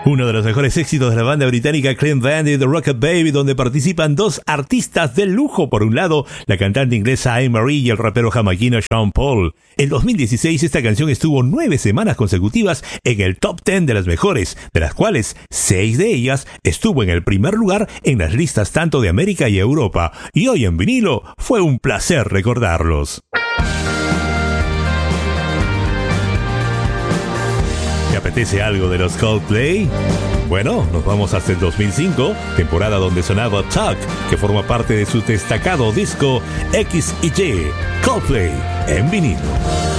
Uno de los mejores éxitos de la banda británica Clean Bandit, The Rocket Baby, donde participan dos artistas de lujo. Por un lado, la cantante inglesa Anne Marie y el rapero jamaiquino Sean Paul. En 2016, esta canción estuvo 9 semanas consecutivas en el top 10 de las mejores, de las cuales 6 de ellas estuvo en el primer lugar en las listas tanto de América y Europa. Y hoy en vinilo fue un placer recordarlos. ¿Te apetece algo de los Coldplay? Bueno, nos vamos hasta el 2005, temporada donde sonaba Talk, que forma parte de su destacado disco X y Y, Coldplay en vinilo.